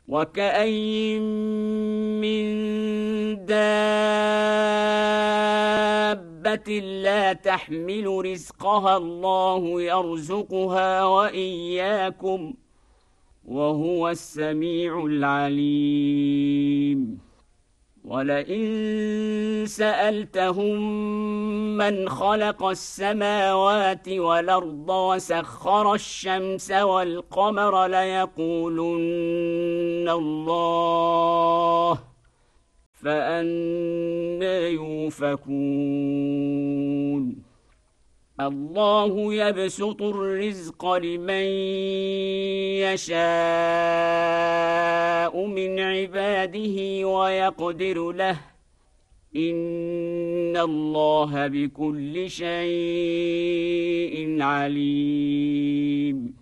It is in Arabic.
وكأين من دابة لا تحمل رزقها الله يرزقها وإياكم وهو السميع العليم ولئن سألتهم من خلق السماوات والأرض وسخر الشمس والقمر ليقولن الله فأنى يؤفكون الله يبسط الرزق لمن يشاء من عباده ويقدر له إن الله بكل شيء عليم